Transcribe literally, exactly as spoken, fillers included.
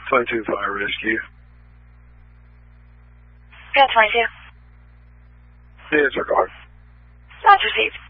twenty-two Fire Rescue. Yeah, twenty-two. Yeah, it's our car. That's received.